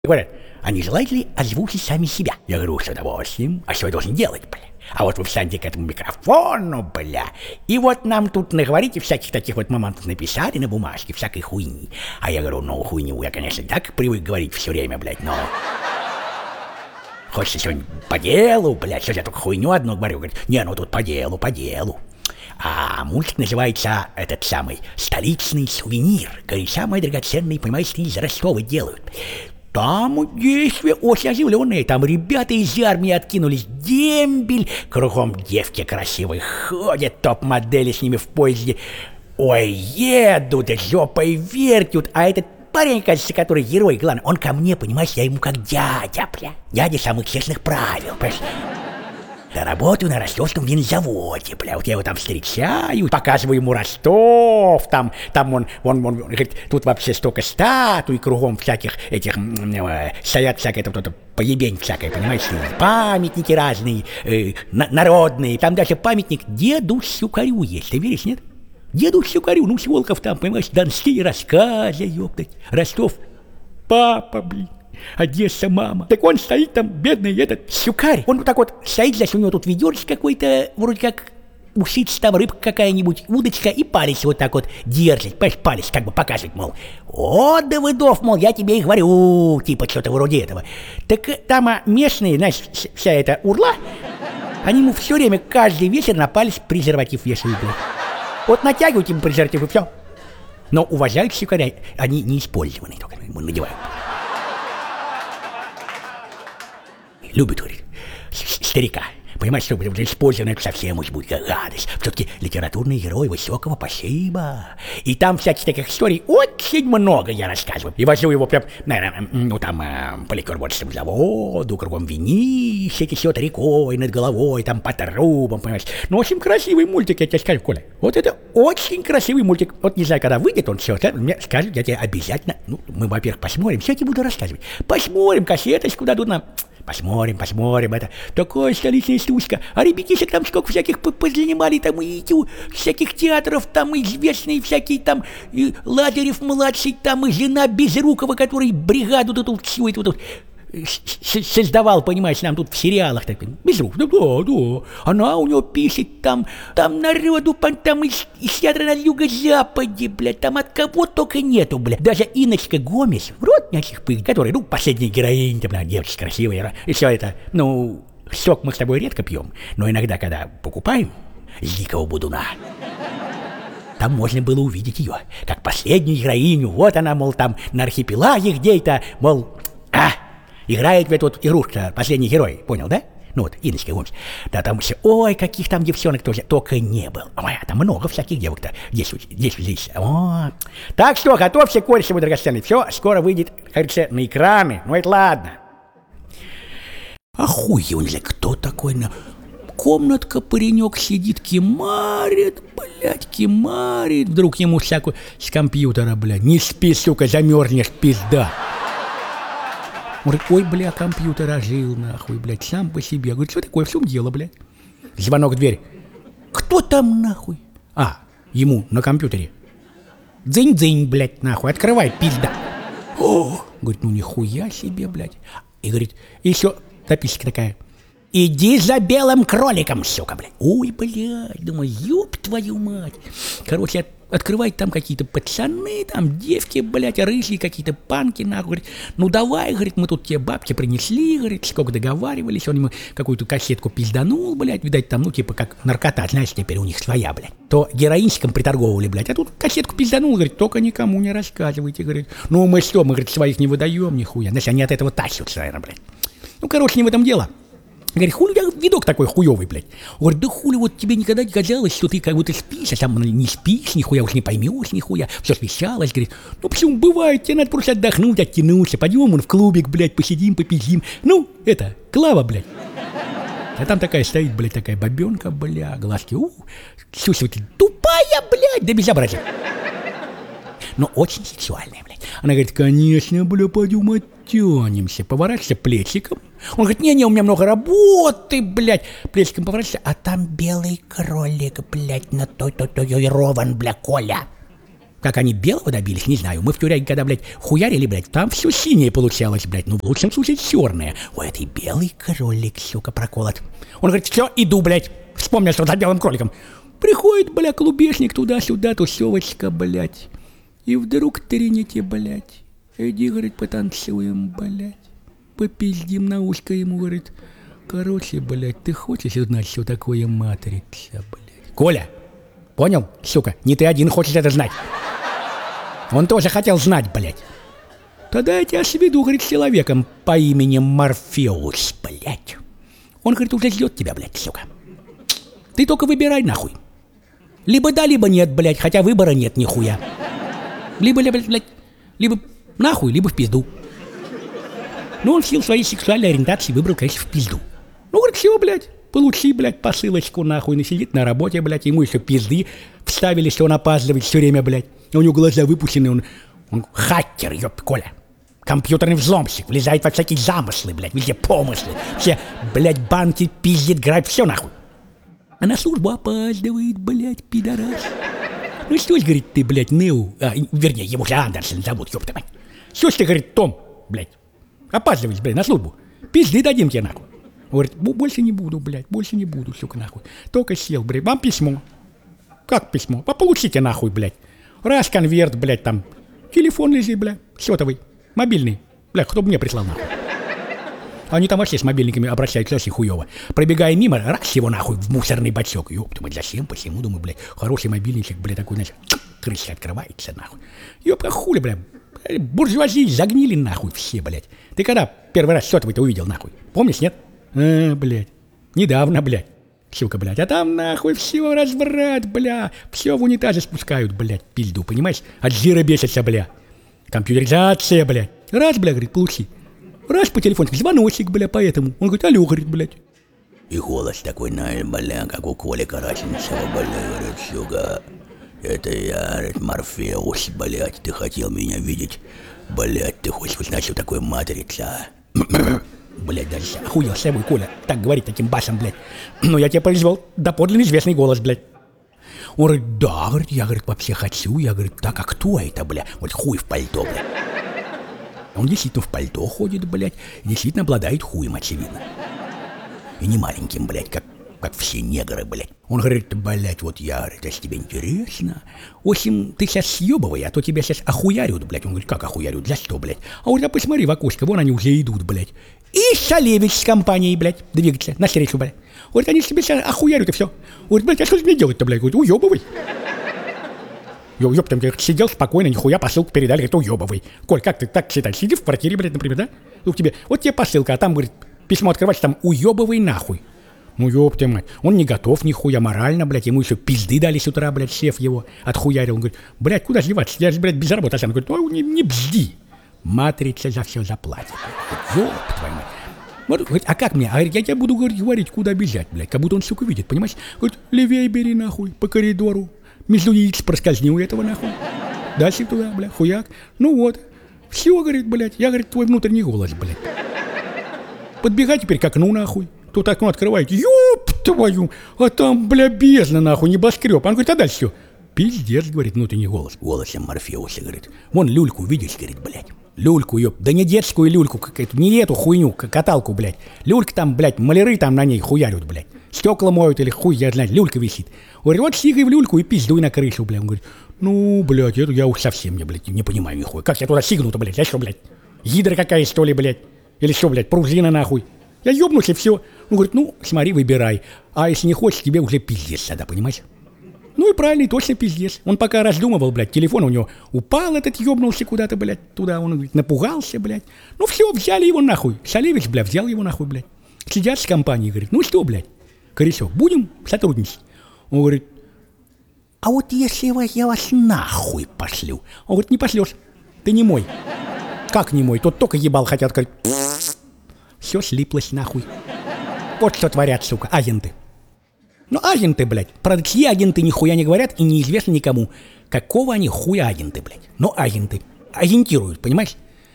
Говорят, а не желаете ли озвучить сами себя? Я говорю, с удовольствием. А что я должен делать, бля? А вот вы встаньте к этому микрофону, бля, и вот нам тут наговорите всяких таких вот моментов, написали на бумажке, всякой хуйни. А я говорю, ну, хуйню я, конечно, так привык говорить все время, блядь, но... Хочется сегодня по делу, блядь, сейчас я только хуйню одну говорю. Говорит, не, ну тут по делу, по делу. А мультик называется этот самый «Столичный сувенир». Говорит, самые драгоценные, понимаете, из Ростова делают. Там действия очень оживленные, там ребята из армии откинулись, дембель, кругом девки красивые ходят, топ-модели с ними в поезде. Ой, едут, жопой вертят, а этот парень, кажется, который герой, главное, он ко мне, понимаешь, я ему как дядя, бля, дядя самых честных правил, понимаешь? Да работаю на ростовском винзаводе, бля, вот я его там встречаю, показываю ему Ростов, там он говорит, тут вообще столько статуй кругом всяких этих, стоят всякое, тут поебень всякое, понимаешь, памятники разные, народные, там даже памятник деду Щукарю есть, ты веришь, нет? Деду Щукарю, ну, Волков там, понимаешь, донские рассказы, ёптать, Ростов, папа, блин. Одесса, мама. Так он стоит там, бедный этот Щукарь. Он вот так вот стоит, здесь у него тут ведерце какой-то, вроде как ушица там, рыбка какая-нибудь, удочка, и палец вот так вот держит, палец как бы показывает, мол, о, Давыдов, мол, я тебе и говорю, типа что-то вроде этого. Так там местные, знаешь, вся эта урла, они ему все время, каждый вечер на палец презерватив вешают. Вот натягивают ему презерватив и все. Но уважают Щукаря, они не использованные, только ему надевают. Любит, говорит, старика. Понимаешь, что использовано совсем уж будет гадость. Все-таки литературный герой высокого спасибо. И там всяких таких историй очень много я рассказываю. И возил его прям, наверное, ну там, по ликерводственному заводу, кругом винище течет рекой над головой, там по трубам, понимаешь. Ну, очень красивый мультик, я тебе скажу, Коля. Вот это очень красивый мультик. Вот не знаю, когда выйдет он все, мне скажут, я тебе обязательно, ну, мы, во-первых, посмотрим, все я тебе буду рассказывать. Посмотрим, кассеточку дадут нам. Посмотрим, это такая столичная стучка. А ребятишек там сколько всяких позанимали, там и всяких театров, там и известные всякие, там и Лазарев-младший, там и жена Безрукова, который бригаду тут всю эту тут создавал, понимаешь, нам тут в сериалах. Так, Безруков, да, она у него пишет, там народу, там из театра на юго-западе, блядь, там от кого только нету, блядь. Даже Инночка Гомес, рот няких пыль, которая, ну, последняя героиня, там, девочка красивая, и все это, ну, сок мы с тобой редко пьем, но иногда, когда покупаем с дикого будуна, там можно было увидеть ее, как последнюю героиню, вот она, мол, там на архипелаге где-то, мол, играет в эту вот игрушку последний герой, понял, да? Ну вот, Инночка Гомес. Да там все, ой, каких там девчонок тоже, только не было. Ой, там много всяких девок-то, здесь. О. Так что, готовься, кореш мой драгоценный, все, скоро выйдет, кажется, на экраны, ну это ладно. А хуй его не знаю, кто такой, комнатка, паренек сидит, кемарит, блядь, кемарит. Вдруг ему всякую с компьютера, блядь, не спи, сука, замерзнешь, пизда. Он говорит, ой, бля, компьютер ожил, нахуй, блядь, сам по себе. Говорит, что такое, в чем дело, блядь? Звонок в дверь. Кто там, нахуй? Ему на компьютере. Дзынь-дзынь, блядь, нахуй, открывай, пизда. О, говорит, ну нихуя себе, блядь. И говорит, и еще записка такая. Иди за белым кроликом, сука, блядь. Ой, блядь, думаю, ёб твою мать. Короче, открывает там какие-то пацаны, там девки, блядь, рыжие какие-то панки, нахуй. Говорит, ну давай, говорит, мы тут тебе бабки принесли, говорит, сколько договаривались. Он ему какую-то кассетку пизданул, блядь, видать, там, ну, типа, как наркота, знаешь, теперь у них своя, блядь. То героинчиком приторговывали, блядь, а тут кассетку пизданул, говорит, только никому не рассказывайте, говорит. Ну, мы что, мы, говорит, своих не выдаем, нихуя. Значит, они от этого тащатся, наверное, блядь. Ну, короче, не в этом дело. Говорит, хули у тебя видок такой хуёвый, блядь. Он говорит, да хули, вот тебе никогда не казалось, что ты как будто спишь, а сам не спишь, нихуя уж не поймешь, нихуя. Все смещалось, говорит, ну почему бывает, тебе надо просто отдохнуть, оттянуться, пойдем в клубик, блядь, посидим, попиздим. Ну, это, Клава, блядь. А там такая стоит, блядь, такая бабенка, бля, глазки, чувствуете, тупая, блядь, да безобразие. Но очень сексуальная, блядь. Она говорит, конечно, бля, пойдем оттянемся, поворачивайся плечиком. Он говорит, не, у меня много работы, блядь. Плечиком поворачивайся, а там белый кролик, блядь, на той татуирован, бля, Коля. Как они белого добились, не знаю. Мы в тюряге, когда, блядь, хуярили, блядь, там все синее получалось, блядь. Ну, в лучшем случае, черное. Ой, это и белый кролик, сука, проколот. Он говорит, все, иду, блядь. Вспомнил, что за белым кроликом. Приходит, бля, клубешник туда-сюда, тусевочка, блядь. И вдруг трените, блядь. Иди, говорит, потанцуем, блядь. Попиздим на ушко ему, говорит. Короче, блядь, ты хочешь узнать, что такое матрица, блядь? Коля, понял, сука, не ты один хочешь это знать. Он тоже хотел знать, блядь. Тогда я тебя сведу, говорит, с человеком по имени Морфеус, блядь. Он, говорит, уже ждет тебя, блядь, сука. Ты только выбирай, нахуй. Либо да, либо нет, блядь, хотя выбора нет нихуя. Либо, блядь, либо нахуй, либо в пизду. Ну, он в силу своей сексуальной ориентации выбрал, конечно, в пизду. Ну, говорит, все, блядь, получи, блядь, посылочку, нахуй. Он сидит на работе, блядь, ему еще пизды вставили, что он опаздывает все время, блядь. У него глаза выпущены, он хакер, ёпт, Коля. Компьютерный взломщик, влезает во всякие замыслы, блядь, везде помыслы. Все, блядь, банки пиздит, грабит, все нахуй. А на службу опаздывает, блядь, пидорас. Ну что ж, говорит, ты, блядь, Нео, вернее, его же Андерсон зовут, ёпта мать. Что ж ты, говорит, Том, блядь, опаздываешь, блядь, на службу. Пизды дадим тебе, нахуй. Говорит, больше не буду, блядь, больше не буду, сука, нахуй. Только сел, блядь, вам письмо. Как письмо? Получите, нахуй, блядь. Раз конверт, блядь, там, телефон лежит, блядь, сотовый, мобильный. Блядь, кто бы мне прислал, нахуй. Они там вообще с мобильниками обращаются очень хуёво. Пробегая мимо, раз его, нахуй, в мусорный бачок. Ёпта, мать, зачем, почему, думаю, блядь, хороший мобильничек, блядь, такой, значит, крыша открывается, нахуй. Ёпта, хули, блядь, буржуазии загнили, нахуй, все, блядь. Ты когда первый раз сотовый-то увидел, нахуй? Помнишь, нет? Блядь, недавно, блядь. Сука, блядь, а там, нахуй, все разврат, бля. Все в унитазе спускают, блядь, пизду, понимаешь? От жира бесится, бля. Компьютеризация, блядь. Раз, бля, говорит, получи. Раз по телефончику, звоночек, бля, поэтому. Он говорит, алло, говорит, блядь. И голос такой, бля, как у Коли Караченцева, бля, говорит, сука. Это я, говорит, Морфеус, блядь, ты хотел меня видеть. Блядь, ты хочешь узнать, что такое матрица? Блядь, даже охуел с собой, Коля, так говорит таким басом, блядь. Но я тебе произвел доподлинно известный голос, блядь. Он говорит, да, говорит, я, говорит, вообще хочу. Я, говорит, так, а кто это, бля? Вот хуй в пальто, блядь. Он действительно в пальто ходит, блядь, и действительно обладает хуем, очевидно. И не маленьким, блядь, как все негры, блядь. Он говорит, блядь, вот я, говорит, если тебе интересно, в общем, ты сейчас съебывай, а то тебя сейчас охуярят, блядь. Он говорит, как охуярят, за что, блядь? А вот я посмотри в окошко, вон они уже идут, блядь. И Шалевич с компанией, блядь, двигается навстречу, блядь. Говорит, они тебе сейчас охуярят и все. Говорит, блядь, а что же мне делать-то, блядь? Говорит, уебывай. Ёб, там сидел спокойно, нихуя посылку передали, говорит, уебывай. Коль, как ты так считаешь? Сиди в квартире, блядь, например, да? Вот тебе посылка, а там, говорит, письмо открываешь, там уебывай нахуй. Ну ёб ты мать, он не готов нихуя морально, блядь, ему еще пизды дали с утра, блядь, шеф его отхуярил. Он говорит, блядь, куда сливаться, я же, блядь, без работы. Он говорит, ну не бзди, матрица за все заплатит. Ёб твою мать. Вот, говорит, а как мне? А я тебе буду говорить, куда бежать, блядь, как будто он, сука, видит, понимаешь? Говорит, левее бери нахуй, по коридору, между яиц проскользни у этого нахуй. Дальше туда, блядь, хуяк. Ну вот, все, говорит, блядь, я, говорит, твой внутренний голос, блядь. Подбегай теперь к окну, нахуй. Тут окно открывает, ёб твою, а там, бля, бездна, нахуй, небоскреб. Он говорит, а дальше все. Пиздец, говорит, внутренний голос. Голосом Морфеуса, говорит. Вон люльку видишь, говорит, блядь. Люльку, ёб, да не детскую люльку, какая-то, не эту хуйню, каталку, блядь. Люлька там, блядь, маляры там на ней хуярят, блядь. Стекла моют или хуй, я знаю, люлька висит. Говорит, вот сигай в люльку и пиздуй на крышу, блядь. Он говорит, ну, блядь, это я уж совсем не понимаю нихуя. Как я туда сигну-то, блядь, я что, блядь, гидра какая, что ли, блядь? Или что, блядь, пружина нахуй? Я ёбнусь и все. Он говорит, ну, смотри, выбирай. А если не хочешь, тебе уже пиздец тогда, понимаешь? Ну и правильно, и точно пиздец. Он пока раздумывал, блядь, телефон у него упал, этот ёбнулся куда-то, блядь, туда. Он, говорит, напугался, блядь. Ну все, взяли его нахуй. Шалевич, блядь, взял его нахуй, блядь. Сидят с компанией, говорит, ну что, блядь, Корешок, будем сотрудничать? Он говорит, а вот если я вас нахуй пошлю? Он говорит, не пошлешь, ты не мой. Как не мой? Тут только ебал хотят, говорит, все слиплось нахуй. Вот что творят, сука, агенты. Ну, агенты, блядь. Правда, чьи агенты нихуя не говорят и неизвестно никому. Какого они хуя агенты, блядь. Но агенты. Агентируют, понимаешь?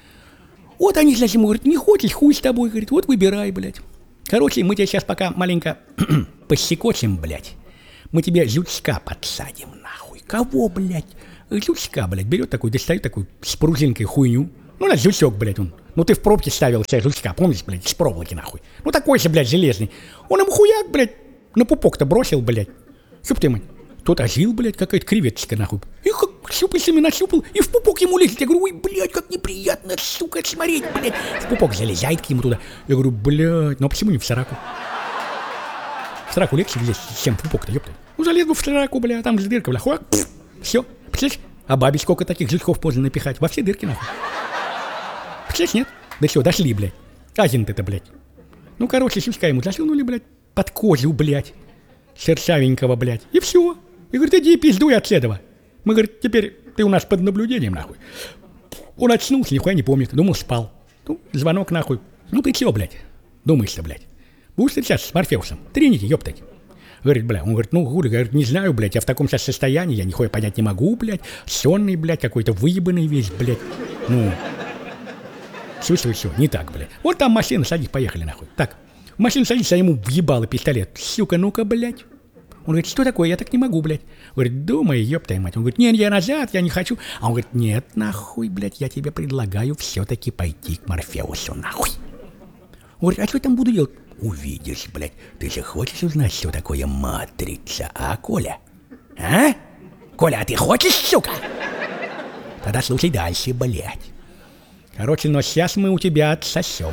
Вот они, значит, ему говорят, не хочешь, хуй с тобой, говорит, вот выбирай, блядь. Короче, мы тебя сейчас пока маленько посекочем, блядь. Мы тебе жучка подсадим, нахуй. Кого, блядь? Жучка, блядь, берет такой, достает такую с пружинкой хуйню. Ну, на жучок, блядь, он. Ну, ты в пробке ставил себе жучка, помнишь, блядь, с проволоки, нахуй. Ну, такой же, блядь, железный. Он ему хуяк, блядь, на пупок-то бросил, блядь. Чтоб ты, мать. Тот ожил, блядь, какая-то креветочка, нахуй. И как щупальцами нащупал, и в пупок ему лезет. Я говорю, ой, блядь, как неприятно, сука, смотреть, блядь. В пупок залезает к нему туда. Я говорю, блядь, ну а почему не в сраку? В сраку легче влезть, чем в пупок-то, ёпта. Ну, залез бы в сраку, блядь, там же дырка, бля, хуак, все, представляешь? А бабе сколько таких жучков поздно напихать? Во все дырки, нахуй. Представляешь, нет? Да все, дошли, блядь. Азин-то это, блядь. Ну, короче, сучка ему засунули, блядь, под кожу, блядь. Шершавенького, блядь. И все. И говорит, иди пиздуй от этого. Мы, говорит, теперь ты у нас под наблюдением, нахуй. Он очнулся, нихуя не помнит. Думал, спал. Ну, звонок, нахуй. Ну, ты чего, блядь? Думаешь-то, блядь. Будешь сейчас с Морфеусом? Тринити, ёптать. Говорит, бля, он говорит, ну, хули, говорит, не знаю, блядь, я в таком сейчас состоянии, я нихуя понять не могу, блядь. Сонный, блядь, какой-то выебанный весь, блядь. Ну, все, не так, блядь. Вот там машина, садись, поехали, нахуй. Так, в машину садись, а ему въебало пистолет. Сука, ну-ка, блядь. Он говорит, что такое, я так не могу, блядь. Говорит, думай, ёпта мать. Он говорит, нет, я назад, я не хочу. А он говорит, нет, нахуй, блядь, я тебе предлагаю все-таки пойти к Морфеусу, нахуй. Он говорит, а что я там буду делать? Увидишь, блядь. Ты же хочешь узнать, что такое матрица, а, Коля? А? Коля, а ты хочешь, сука? Тогда слушай дальше, блядь. Короче, но сейчас мы у тебя отсосем.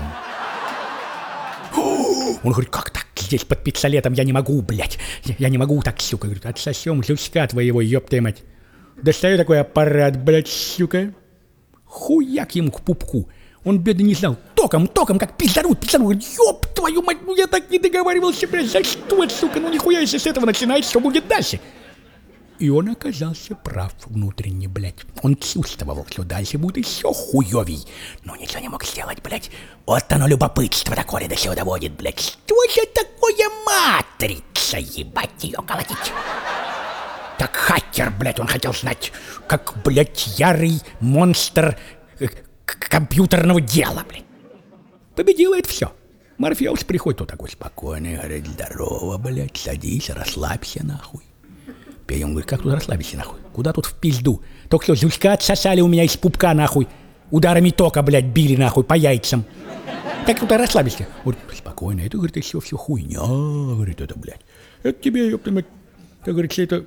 Он говорит, как так? Здесь под пистолетом я не могу, блядь. Я не могу так, сука. Говорит, отсосем жучка твоего, ёпта мать. Достаю такой аппарат, блядь, сука. Хуяк ему к пупку. Он, бедный, не знал. Током, как пизданут. Говорит, ёб твою мать, ну я так не договаривался, блядь. За что, сука? Ну нихуя, если с этого начинается, что будет дальше? И он оказался прав внутренне, блядь. Он чувствовал, что дальше будет еще хуёвей. Но ничего не мог сделать, блядь. Вот оно любопытство такое до сюда доводит, блядь. Что же такое матрица, ебать ее колотить? Как хакер, блядь, он хотел знать. Как, блядь, ярый монстр компьютерного дела, блядь. Победило это все. Морфеус приходит, тут такой спокойный, говорит, здорово, блядь, садись, расслабься, нахуй. Он говорит, как тут расслабиться, нахуй? Куда тут в пизду? Только что жучка отсосали у меня из пупка, нахуй. Ударами тока, блядь, били, нахуй, по яйцам. Как тут расслабиться? Говорит, спокойно, это, говорит, все хуйня, говорит, это, блядь. Это тебе, ёпта мать, как говорится, это...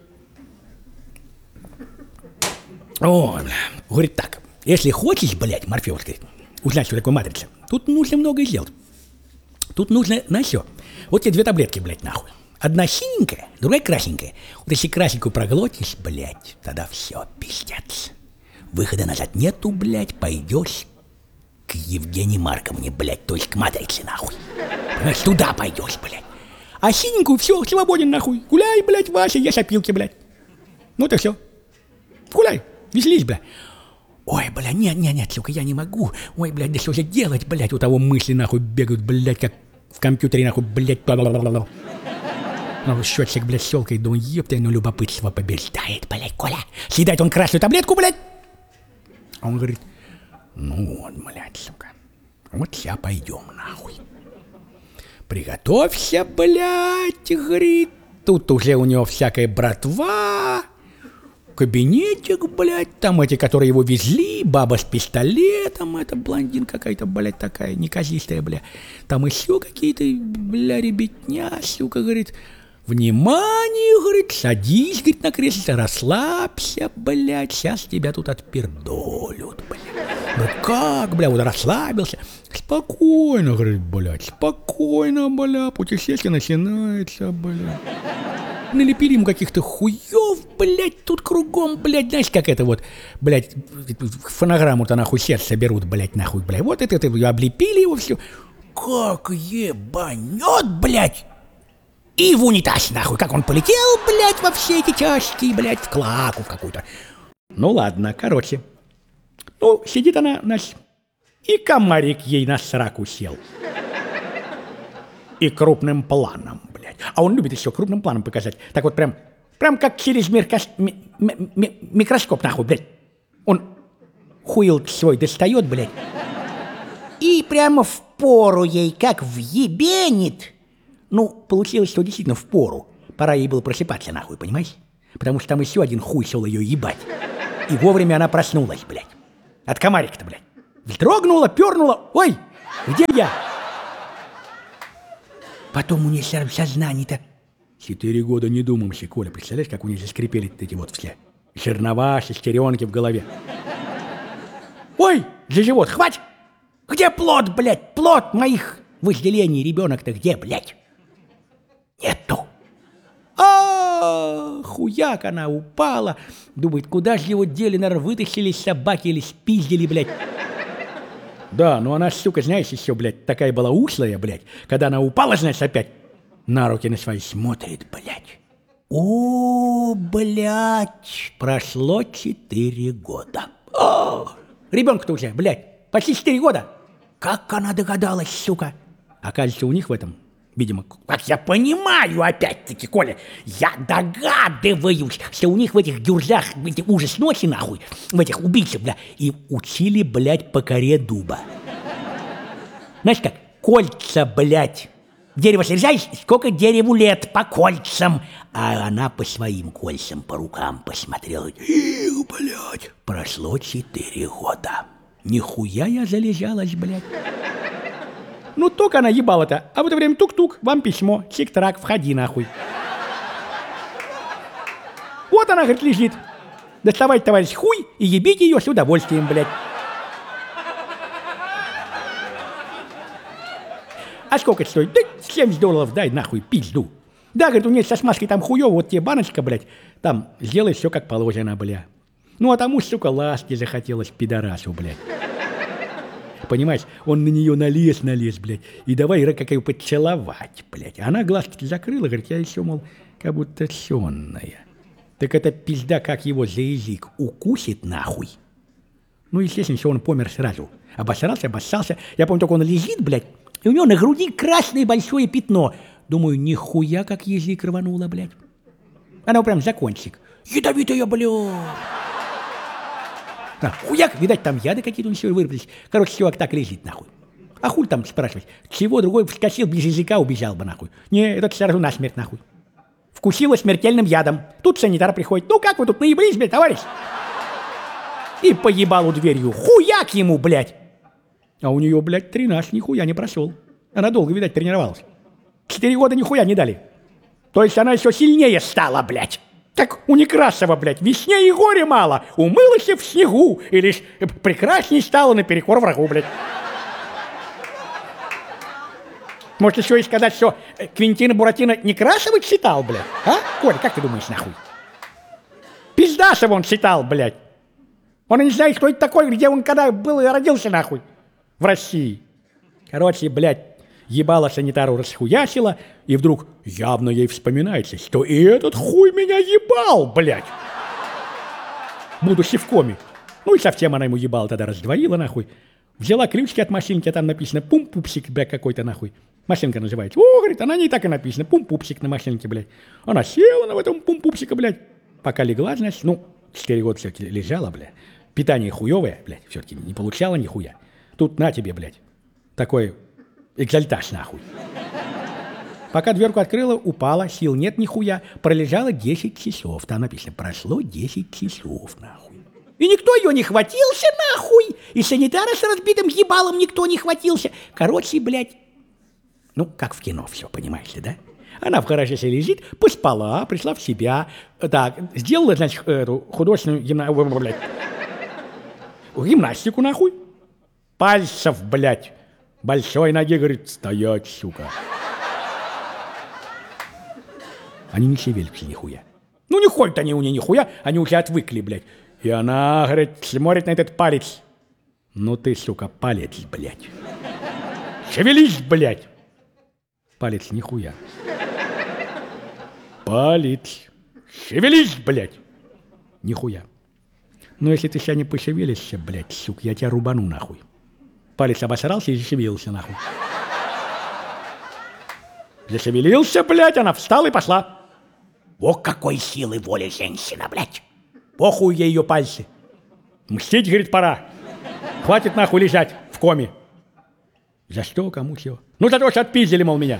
О, бля. Говорит, так, если хочешь, блядь, Морфеус, говорит, узнать, что такое матрица, тут нужно многое сделать. Тут нужно на все. Вот тебе 2 таблетки, блядь, нахуй. Одна синенькая, другая красненькая. Вот если красненькую проглотишь, блядь, тогда все, пиздец. Выхода назад нету, блядь, пойдешь к Евгении Марковне, блядь, то есть к матрице, нахуй. Понимаешь, туда пойдешь, блядь. А синенькую, все, свободен, нахуй. Гуляй, блядь, Вася, ешь опилки, блядь. Ну ты все. Гуляй, веселись, блядь. Ой, бля, нет, сука, я не могу. Ой, блядь, да что же делать, блядь, у того мысли, нахуй, бегают, блядь, как в компьютере, нахуй, блядь, ну, счетчик, блядь, щелкает, думаю, ебта, ну, любопытство побеждает, блядь, Коля. Съедает он красную таблетку, блядь. А он говорит, ну, вот, блядь, сука, вот сейчас пойдем, нахуй. Приготовься, блядь, говорит. Тут уже у него всякая братва, кабинетик, блядь, там эти, которые его везли, баба с пистолетом, это блондин какая-то, блядь, такая неказистая, бля. Там еще какие-то, бля, ребятня, сука, говорит, внимание, говорит, садись, говорит, на кресло, расслабься, блядь, сейчас тебя тут отпердолют, блядь. Говорит, как, бля, вот расслабился. Спокойно, говорит, блядь, спокойно, бля, путешествие начинается, бля. Налепили ему каких-то хуев, блядь, тут кругом, блядь, знаешь, как это вот, блядь, фонограмму-то нахуй сердце берут, блядь, нахуй, блядь, вот это облепили его все. Как ебанет, блядь. И в унитаз, нахуй, как он полетел, блядь, во все эти тяжкие, блядь, в клаку в какую-то. Ну ладно, короче. Ну, сидит она, значит, и комарик ей на сраку сел. И крупным планом, блядь. А он любит еще крупным планом показать. Так вот прям как через микроскоп, нахуй, блядь. Он хуил свой достает, блядь. И прямо в пору ей как въебенит. Ну, получилось, что действительно в пору. Пора ей было просыпаться, нахуй, понимаешь? Потому что там еще один хуй шел ее ебать. И вовремя она проснулась, блядь. От комарика-то, блядь. Вздрогнула, пернула. Ой, где я? Потом у нее сознание-то. 4 года не думался, Коля. Представляешь, как у нее заскрипели эти вот все жернова, шестеренки в голове. Ой, за живот, хватит! Где плод, блядь? Плод моих вожделений. Ребенок-то где, блядь? Нету. Хуяк, она упала. Думает, куда же его дели, наверное, вытащили собаки или спиздили, блядь. Да, ну она, сука, знаешь, еще, блядь, такая была ушлая, блядь. Когда она упала, значит, опять на руки на свои смотрит, блядь. О, блядь, прошло 4 года. Ребенку-то уже, блядь, почти 4 года. Как она догадалась, сука? Оказывается, у них в этом, видимо, как я понимаю, опять-таки, Коля, я догадываюсь, что у них в этих дюрзах, в этих ужас ночи, нахуй, в этих убийцах, бля, и учили, блядь, по коре дуба. Знаешь как, кольца, блядь, дерево срезаешь, сколько дереву лет, по кольцам. А она по своим кольцам, по рукам посмотрела. Блядь, прошло 4 года. Нихуя я залежалась, блядь. Ну, только она ебала-то, а в это время тук-тук, вам письмо, чик-трак, входи нахуй. Вот она, говорит, лежит. Доставайте, товарищ, хуй и ебите ее с удовольствием, блядь. А сколько это стоит? Да $70 дай нахуй, пизду. Да, говорит, у нее со смазкой там хуёво, вот тебе баночка, блядь, там сделай все как положено, бля. Ну, а тому, сука, ласки захотелось пидорасу, блядь. Понимаешь, он на нее налез, блядь, и давай, какая поцеловать, блядь. Она глазки закрыла, говорит, я еще, мол, как будто сонная. Так эта пизда, как его за язык укусит нахуй. Ну, естественно, что он помер сразу. Обосрался, обоссался. Я помню, только он лежит, блядь, и у него на груди красное большое пятно. Думаю, нихуя, как язык рванула, блядь. Она прям за кончик. Ядовитая, блядь. Хуяк, видать, там яды какие-то у него вырвались. Короче, чувак так лежит, нахуй. А хуй там спрашивать? Чего другой вскочил, без языка убежал бы, нахуй. Не, этот сразу насмерть, нахуй. Вкусила смертельным ядом. Тут санитар приходит. Ну как вы тут наеблись, блядь, товарищ? И по ебалу дверью. Хуяк ему, блядь. А у нее, блядь, 13 нихуя не прошел. Она долго, видать, тренировалась. 4 года нихуя не дали. То есть она еще сильнее стала, блядь. Так у Некрасова, блядь, весне и горе мало. Умылась в снегу. И лишь прекрасней стала наперекор врагу, блядь. Может, еще и сказать, что Квентина Буратино Некрасова читал, блядь? А? Коля, как ты думаешь, нахуй? Пиздашева он читал, блядь. Он и не знает, кто это такой, где он когда был и родился, нахуй. В России. Короче, блядь, ебало санитару расхуясила, и вдруг явно ей вспоминается, что и этот хуй меня ебал, блядь. Будучи в коме. Ну и совсем она ему ебала тогда раздвоила, нахуй. Взяла ключики от машинки, а там написано пум-пупсик, блядь, какой-то, нахуй. Машинка называется. О, говорит, она не так и написана, пум-пупсик на машинке, блядь. Она села на этом пум-пупсика, блядь. Пока легла, значит, ну, 4 года все-таки лежала, блядь. Питание хуевое, блядь, все-таки не получала нихуя. Тут на тебе, блядь, такой экзальтаж, нахуй. Пока дверку открыла, упала, сил нет нихуя, пролежала 10 часов. Там написано, прошло 10 часов, нахуй. И никто ее не хватился, нахуй. И санитара с разбитым ебалом никто не хватился. Короче, блядь, ну, как в кино все, понимаешь ли, да? Она в гараже себе лежит, поспала, пришла в себя. Так, сделала, значит, эту художественную гимнастику, нахуй. Пальцев, блядь. Большой ноги, говорит, стоять, сука. Они не шевелятся нихуя. Ну, не ходят они у нее нихуя, они уже отвыкли, блядь. И она, говорит, смотрит на этот палец. Ну ты, сука, палец, блядь. Шевелись, блядь. Палец нихуя. Палец. Шевелись, блядь. Нихуя. Ну, если ты сейчас не пошевелишься, блядь, сука, я тебя рубану, нахуй. Палец обосрался и зашевелился, нахуй. Зашевелился, блядь, она встала и пошла. О, какой силы воли женщина, блядь. Похуй ей ее пальцы. Мстить, говорит, пора. Хватит нахуй лежать в коме. За что, кому чего? Ну, за то, что отпиздили, мол, меня.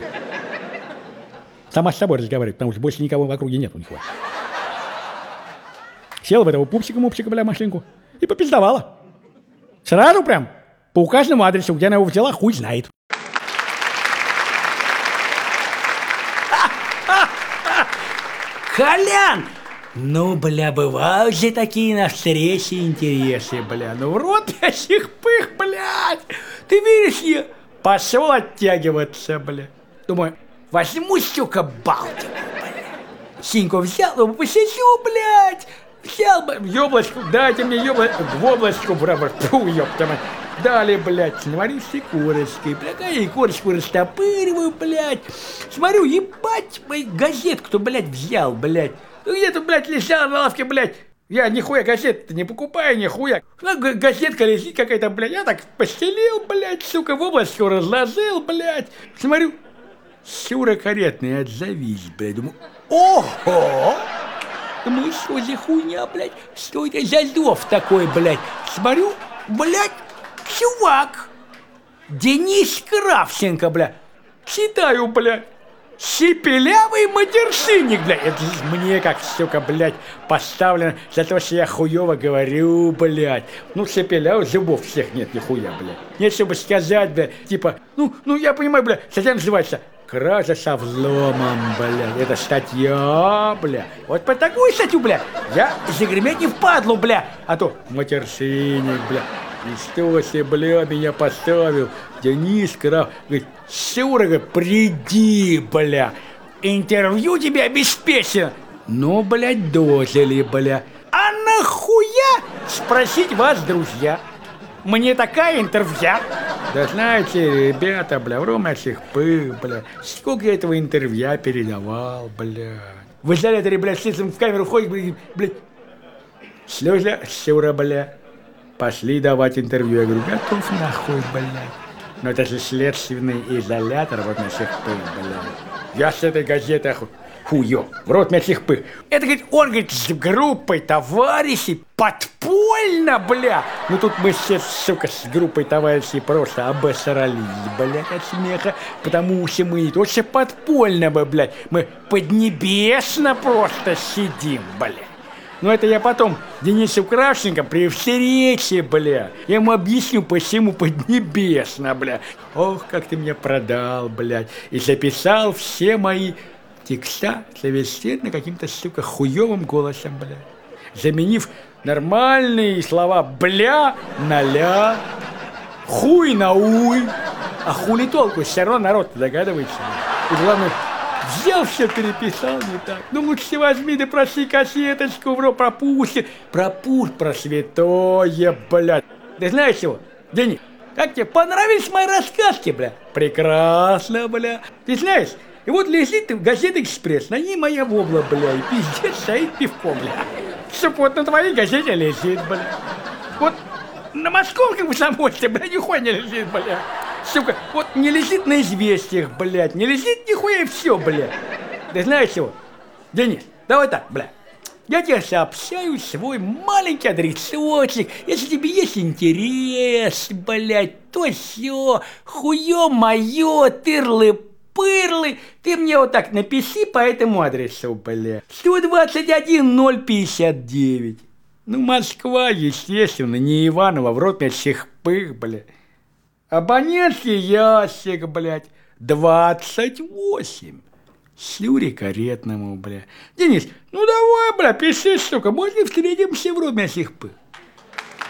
Сама с собой разговаривает, потому что больше никого в округе нет у них. села в этого пупсика-мупсика, бля, машинку и попиздовала. Сразу прям по указанному адресу, где она его взяла, хуй знает. Колян! Ну, бля, бывают же такие на встречи интересы, бля. Ну, в рот я сих пых, блядь. Ты веришь, я пошел оттягиваться, бля. Думаю, возьму, сука, Балтику, бля. Синьку взял, посижу, блядь. Взял, в ёблочку, дайте мне ёблочку, в облачку, браво, фу, ёпта мать. Дали, блядь, наварил себе корочкой, блядь, а я корочку растопыриваю, блядь. Смотрю, ебать, газетку-то, блядь, взял, блядь. Ну где-то, блядь, лежала на лавке, блядь. Я нихуя газет-то не покупаю, нихуя. Газетка лежит какая-то, блядь. Я так постелил, блядь, сука, в облачку разложил, блядь. Смотрю, Шура каретный, отзовись, блядь. Думаю, ого! Думаю, что за хуйня, блядь? Что это за зов такой, блядь? Смотрю, блядь, чувак. Денис Кравченко, блядь. Читаю, блядь. Шепелявый матершинник, блядь. Это мне, как, сука, блядь, поставлено за то, что я хуёво говорю, блядь. Ну, шепелявый, зубов всех нет, нихуя, блядь. Нет, чтобы сказать, блядь, типа, ну, я понимаю, блядь, статья называется «Кража со взломом», блядь. Это статья, блядь. Вот по такую статью, блядь, я загреметь не впадлу, блядь. А то матершинник, блядь. И что себе, бля, меня поставил Денис Крав. Говорит, Шура, говорит, приди, бля. Интервью тебе обеспечено. Ну, блядь, дожили, бля. А нахуя спросить вас, друзья? Мне такая интервью. Да знаете, ребята, бля, вромящих пых, бля. Сколько я этого интервью передавал, бля. В изоляторе, бля, слизом в камеру ходит, блядь. Слеза, Шура, бля. Пошли давать интервью. Я говорю, готов нахуй, блядь. Но это же следственный изолятор, вот на всех пых, блядь. Я с этой газетой хуё, в рот на всех пых. Это, говорит, он, говорит, с группой товарищей подпольно, бля. Ну тут мы все, сука, с группой товарищей просто обосрались, блядь, от смеха. Потому что мы не то что подпольно, блядь, мы поднебесно просто сидим, блядь. Но это я потом Денису Кравченко при встрече, бля. Я ему объясню, почему поднебесно, бля. Ох, как ты меня продал, блядь. И записал все мои текста совершенно каким-то, сука, хуёвым голосом, бля. Заменив нормальные слова «бля» на «ля», «хуй» на «уй». А хули толку, все равно народ догадывается. И главное, взял все, переписал не так. Ну лучше возьми, да проси кассеточку, бро, пропусти. Пропусти, про святое, блядь. Ты знаешь чего, Денис, как тебе понравились мои рассказки, бля? Прекрасно, бля. Ты знаешь, и вот лежит газета «Экспресс», на ней моя вобла, бля, и пиздец стоит пивком, бля. Сука, вот на твоей газете лежит, бля. Вот на московском комсомольце, бля, нихуя не лежит, бля. Сука, вот не лежит на «Известиях», блядь, не лежит нихуя и все, блядь. Ты знаешь чего? Денис, давай так, блядь. Я тебе сообщаю свой маленький адресочек. Если тебе есть интерес, блядь, то все. Хуё моё, тырлы-пырлы. Ты мне вот так напиши по этому адресу, блядь. 121-059. Ну, Москва, естественно, не Иваново, в рот всех пых, блядь. Абонентский ящик, блядь, 28. Шуре каретному, бля. Денис, ну давай, бля, пиши, сука, может, встретимся в роме всех пых.